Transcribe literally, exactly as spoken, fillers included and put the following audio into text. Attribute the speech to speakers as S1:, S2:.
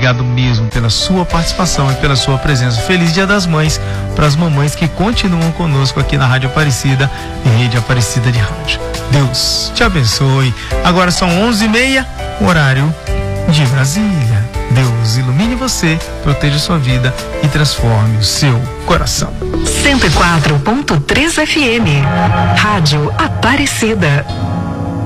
S1: Obrigado mesmo pela sua participação e pela sua presença. Feliz Dia das Mães para as mamães que continuam conosco aqui na Rádio Aparecida e Rede Aparecida de Rádio. Deus te abençoe. Agora são onze e meia, horário de Brasília. Deus ilumine você, proteja sua vida e transforme o seu coração.
S2: cento e quatro ponto três F M, Rádio Aparecida.